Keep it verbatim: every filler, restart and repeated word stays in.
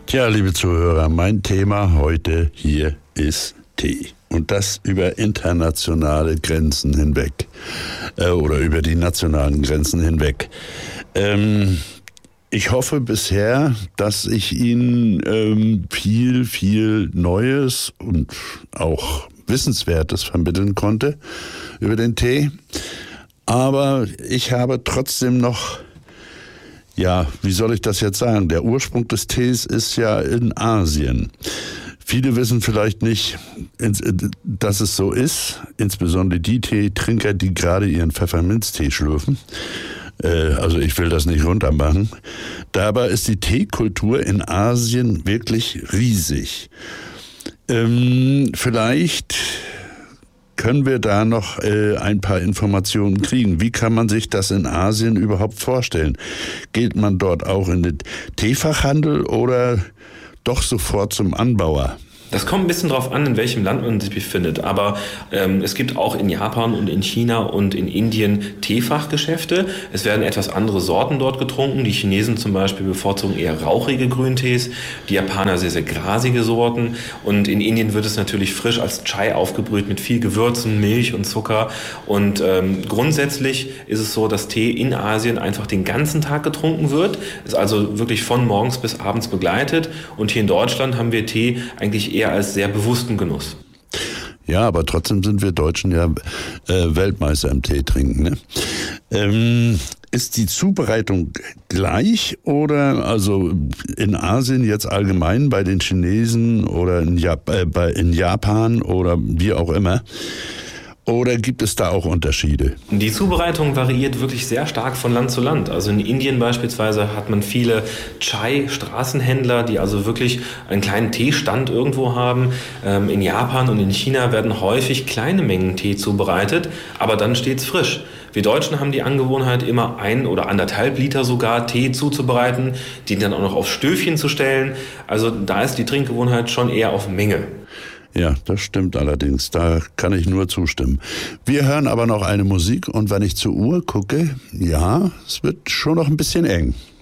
Tja, liebe Zuhörer, mein Thema heute hier ist Tee. Und das über internationale Grenzen hinweg. Äh, oder über die nationalen Grenzen hinweg. Ähm, ich hoffe bisher, dass ich Ihnen ähm, viel, viel Neues und auch Wissenswertes vermitteln konnte über den Tee. Aber ich habe trotzdem noch, ja, wie soll ich das jetzt sagen? Der Ursprung des Tees ist ja in Asien. Viele wissen vielleicht nicht, dass es so ist, insbesondere die Teetrinker, die gerade ihren Pfefferminztee schlürfen. Also ich will das nicht runtermachen. Dabei ist die Teekultur in Asien wirklich riesig. Ähm, vielleicht können wir da noch äh, ein paar Informationen kriegen. Wie kann man sich das in Asien überhaupt vorstellen? Geht man dort auch in den Teefachhandel oder doch sofort zum Anbauer? Das kommt ein bisschen drauf an, in welchem Land man sich befindet. Aber ähm, es gibt auch in Japan und in China und in Indien Teefachgeschäfte. Es werden etwas andere Sorten dort getrunken. Die Chinesen zum Beispiel bevorzugen eher rauchige Grüntees, die Japaner sehr, sehr grasige Sorten. Und in Indien wird es natürlich frisch als Chai aufgebrüht mit viel Gewürzen, Milch und Zucker. Und ähm, grundsätzlich ist es so, dass Tee in Asien einfach den ganzen Tag getrunken wird. Ist also wirklich von morgens bis abends begleitet. Und hier in Deutschland haben wir Tee eigentlich eher eher als sehr bewussten Genuss. Ja, aber trotzdem sind wir Deutschen ja äh, Weltmeister im Tee trinken. Ne? Ähm, ist die Zubereitung gleich oder also in Asien jetzt allgemein bei den Chinesen oder in, Jap- äh, bei, in Japan oder wie auch immer? Oder gibt es da auch Unterschiede? Die Zubereitung variiert wirklich sehr stark von Land zu Land. Also in Indien beispielsweise hat man viele Chai-Straßenhändler, die also wirklich einen kleinen Teestand irgendwo haben. In Japan und in China werden häufig kleine Mengen Tee zubereitet, aber dann stets frisch. Wir Deutschen haben die Angewohnheit, immer ein oder anderthalb Liter sogar Tee zuzubereiten, die dann auch noch auf Stöfchen zu stellen. Also da ist die Trinkgewohnheit schon eher auf Menge. Ja, das stimmt allerdings. Da kann ich nur zustimmen. Wir hören aber noch eine Musik und wenn ich zur Uhr gucke, ja, es wird schon noch ein bisschen eng.